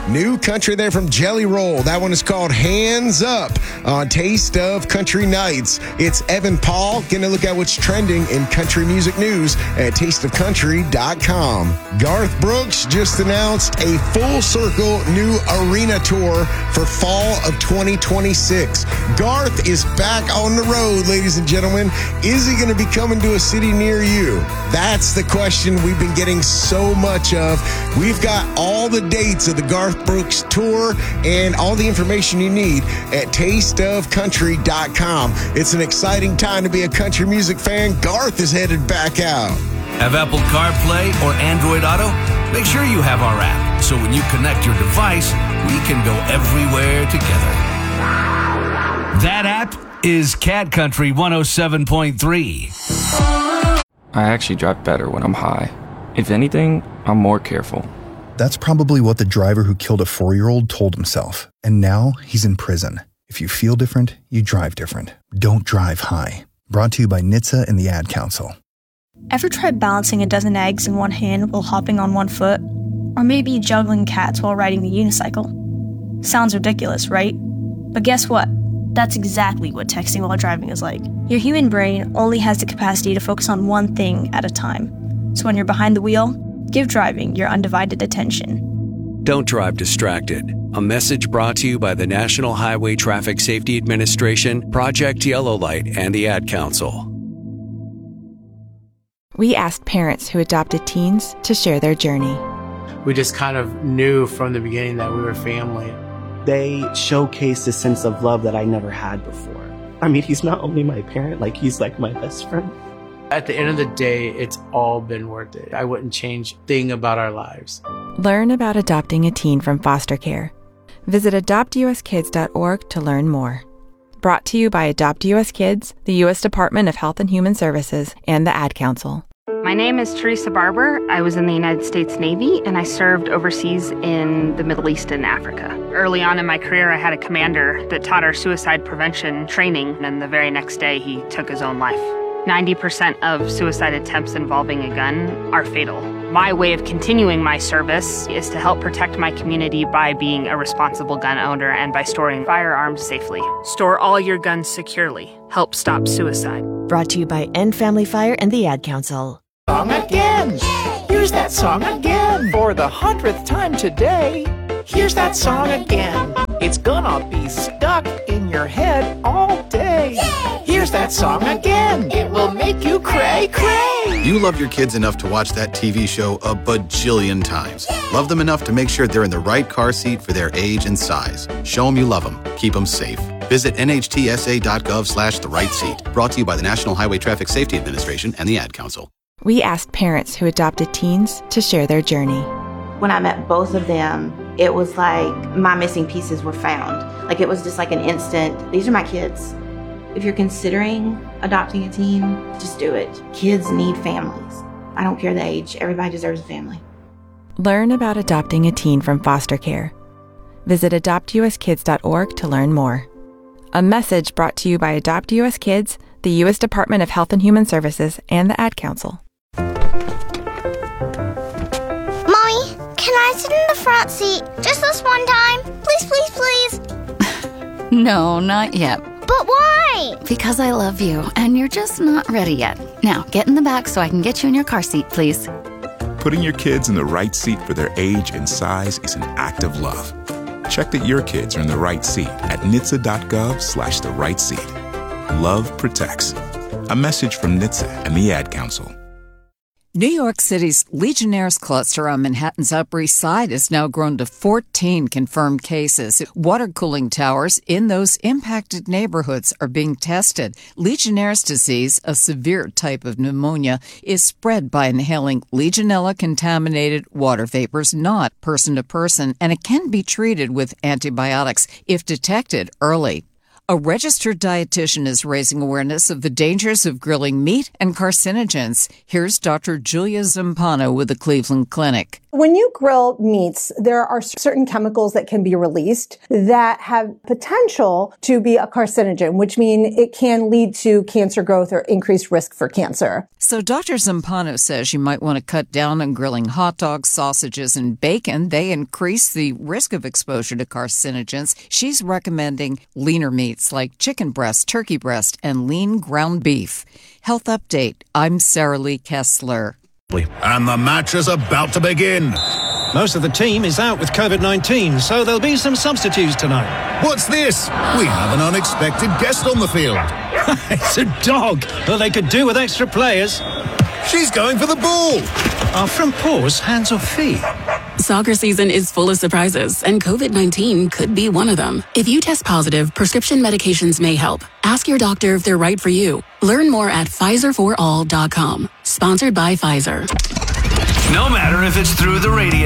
New country there from Jelly Roll. That one is called Hands Up on Taste of Country Nights. It's Evan Paul. Going to look at what's trending in country music news at tasteofcountry.com. Garth Brooks just announced a full circle new arena tour for fall of 2026. Garth is back on the road, ladies and gentlemen. Is he going to be coming to a city near you? That's the question we've been getting so much of. We've got all the dates of the Garth Brooks tour and all the information you need at tasteofcountry.com. It's an exciting time to be a country music fan. Garth is headed back out. Have Apple CarPlay or Android Auto? Make sure you have our app, so when you connect your device, we can go everywhere together. That app is Cat Country 107.3. I actually drive better when I'm high. If anything, I'm more careful. That's probably what the driver who killed a 4-year-old told himself. And now he's in prison. If you feel different, you drive different. Don't drive high. Brought to you by NHTSA and the Ad Council. Ever tried balancing a dozen eggs in one hand while hopping on one foot? Or maybe juggling cats while riding the unicycle? Sounds ridiculous, right? But guess what? That's exactly what texting while driving is like. Your human brain only has the capacity to focus on one thing at a time. So when you're behind the wheel, give driving your undivided attention. Don't drive distracted. A message brought to you by the National Highway Traffic Safety Administration, Project Yellow Light, and the Ad Council. We asked parents who adopted teens to share their journey. We just kind of knew from the beginning that we were family. They showcased a sense of love that I never had before. I mean, he's not only my parent, he's like my best friend. At the end of the day, it's all been worth it. I wouldn't change a thing about our lives. Learn about adopting a teen from foster care. Visit adoptuskids.org to learn more. Brought to you by Adopt US Kids, the U.S. Department of Health and Human Services, and the Ad Council. My name is Teresa Barber. I was in the United States Navy, and I served overseas in the Middle East and Africa. Early on in my career, I had a commander that taught our suicide prevention training, and the very next day, he took his own life. 90% of suicide attempts involving a gun are fatal. My way of continuing my service is to help protect my community by being a responsible gun owner and by storing firearms safely. Store all your guns securely. Help stop suicide. Brought to you by End Family Fire and the Ad Council. Song again! Here's that song again! For the 100th time today, here's that song again. It's gonna be stuck in your head all day. Here's that song again. It will make you cray, cray. You love your kids enough to watch that TV show a bajillion times. Love them enough to make sure they're in the right car seat for their age and size. Show them you love them. Keep them safe. Visit nhtsa.gov/the-right-seat. Brought to you by the National Highway Traffic Safety Administration and the Ad Council. We asked parents who adopted teens to share their journey. When I met both of them, it was like my missing pieces were found. Like it was just like an instant, these are my kids. If you're considering adopting a teen, just do it. Kids need families. I don't care the age. Everybody deserves a family. Learn about adopting a teen from foster care. Visit adoptuskids.org to learn more. A message brought to you by Adopt US Kids, the U.S. Department of Health and Human Services, and the Ad Council. Mommy, can I sit in the front seat just this one time? Please, please, please. No, not yet. But why? Because I love you, and you're just not ready yet. Now, get in the back so I can get you in your car seat, please. Putting your kids in the right seat for their age and size is an act of love. Check that your kids are in the right seat at nhtsa.gov/the-right-seat. Love protects. A message from NHTSA and the Ad Council. New York City's Legionnaires cluster on Manhattan's Upper East Side has now grown to 14 confirmed cases. Water cooling towers in those impacted neighborhoods are being tested. Legionnaires' disease, a severe type of pneumonia, is spread by inhaling Legionella-contaminated water vapors, not person to person, and it can be treated with antibiotics if detected early. A registered dietitian is raising awareness of the dangers of grilling meat and carcinogens. Here's Dr. Julia Zampano with the Cleveland Clinic. When you grill meats, there are certain chemicals that can be released that have potential to be a carcinogen, which means it can lead to cancer growth or increased risk for cancer. So Dr. Zampano says you might want to cut down on grilling hot dogs, sausages, and bacon. They increase the risk of exposure to carcinogens. She's recommending leaner meats like chicken breast, turkey breast, and lean ground beef. Health Update. I'm Sarah Lee Kessler. And the match is about to begin. Most of the team is out with COVID-19, so there'll be some substitutes tonight. What's this? We have an unexpected guest on the field. It's a dog. Well, they could do with extra players. She's going for the ball. Are front paws hands or feet? Soccer season is full of surprises, and COVID-19 could be one of them. If you test positive, prescription medications may help. Ask your doctor if they're right for you. Learn more at PfizerForAll.com. Sponsored by Pfizer. No matter if it's through the radio